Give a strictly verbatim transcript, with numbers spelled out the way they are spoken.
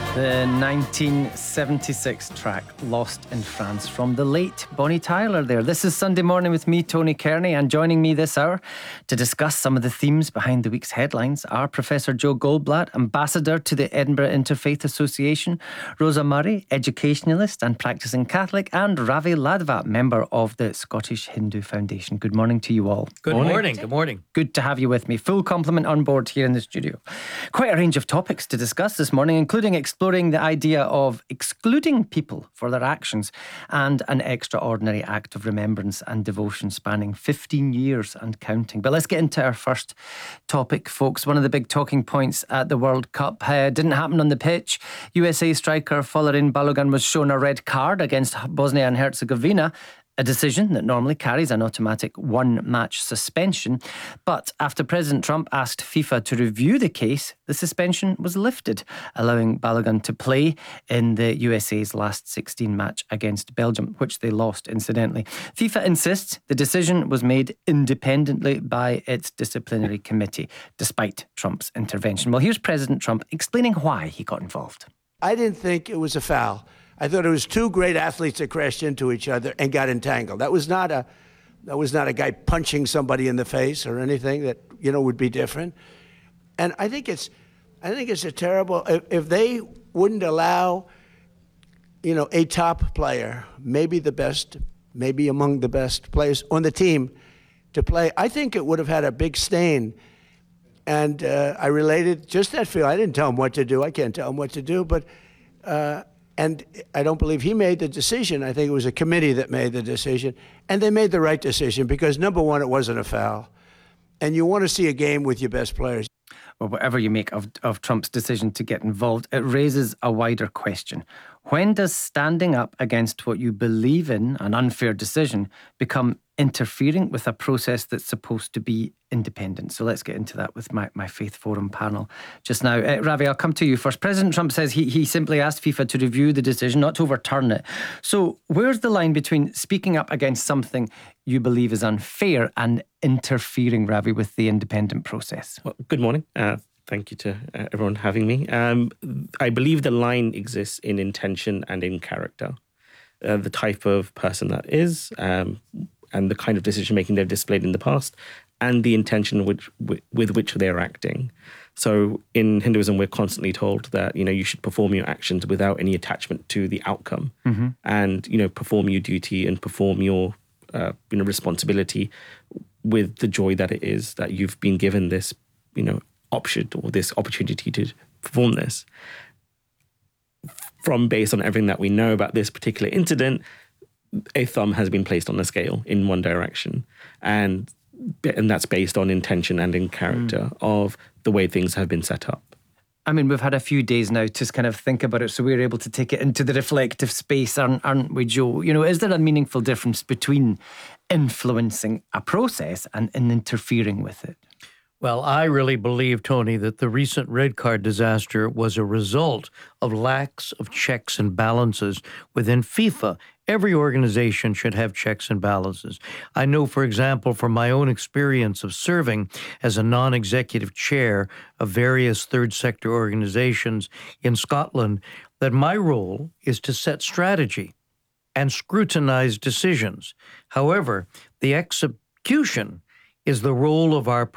The nineteen seventy-six track Lost in France from the late Bonnie Tyler there. This is Sunday Morning with me, Tony Kearney, and joining me this hour to discuss some of the themes behind the week's headlines are Professor Joe Goldblatt, Ambassador to the Edinburgh Interfaith Association, Rosa Murray, educationalist and practicing Catholic, and Ravi Ladva, member of the Scottish Hindu Foundation. Good morning to you all. Good morning. morning. Good morning. Good to have you with me. Full complement on board here in the studio. Quite a range of topics to discuss this morning, including exploring the idea of excluding people for their actions and an extraordinary act of remembrance and devotion spanning fifteen years and counting. But let's get into our first topic, folks. One of the big talking points at the World Cup uh, didn't happen on the pitch. U S A striker Folarin Balogun was shown a red card against Bosnia and Herzegovina, a decision that normally carries an automatic one-match suspension. But after President Trump asked FIFA to review the case, the suspension was lifted, allowing Balogun to play in the U S A's last sixteen match against Belgium, which they lost, incidentally. FIFA insists the decision was made independently by its disciplinary committee, despite Trump's intervention. Well, here's President Trump explaining why he got involved. I didn't think it was a foul. I thought it was two great athletes that crashed into each other and got entangled. That was not a, that was not a guy punching somebody in the face or anything that, you know, would be different. And I think it's, I think it's a terrible, if, if they wouldn't allow, you know, a top player, maybe the best, maybe among the best players on the team to play, I think it would have had a big stain. And uh, I related just that feel. I didn't tell him what to do. I can't tell him what to do, but, uh, And I don't believe he made the decision. I think it was a committee that made the decision. And they made the right decision because, number one, it wasn't a foul. And you want to see a game with your best players. Well, whatever you make of, of Trump's decision to get involved, it raises a wider question. When does standing up against what you believe in, an unfair decision, become interfering with a process that's supposed to be independent? So let's get into that with my, my Faith Forum panel just now. Uh, Ravi, I'll come to you first. President Trump says he, he simply asked FIFA to review the decision, not to overturn it. So where's the line between speaking up against something you believe is unfair and interfering, Ravi, with the independent process? Well, good morning. Uh, thank you to uh, everyone having me. Um, I believe the line exists in intention and in character. Uh, the type of person that is, um, and the kind of decision-making they've displayed in the past, and the intention which, with, with which they're acting. So in Hinduism, we're constantly told that, you know, you should perform your actions without any attachment to the outcome. Mm-hmm. And, you know, perform your duty and perform your, uh, you know, responsibility with the joy that it is that you've been given this, you know, option or this opportunity to perform this. From based on everything that we know about this particular incident, a thumb has been placed on the scale in one direction, and and that's based on intention and in character mm. of the way things have been set up. I mean, we've had a few days now to kind of think about it, so we're able to take it into the reflective space, aren't, aren't we, Joe? You know, is there a meaningful difference between influencing a process and, and interfering with it? Well, I really believe, Tony, that the recent red card disaster was a result of lacks of checks and balances within FIFA. Every organization should have checks and balances. I know, for example, from my own experience of serving as a non-executive chair of various third sector organizations in Scotland, that my role is to set strategy and scrutinize decisions. However, the execution is the role of our